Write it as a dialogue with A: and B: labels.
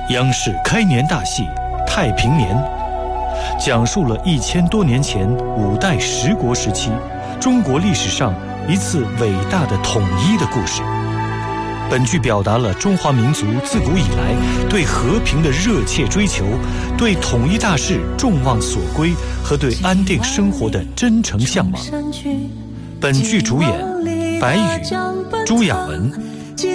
A: 央视开年大戏《太平年》，讲述了1000多年前5代十国时期中国历史上一次伟大的统一的故事。本剧表达了中华民族自古以来对和平的热切追求，对统一大事众望所归和对安定生活的真诚向往。本剧主演白宇、朱亚文、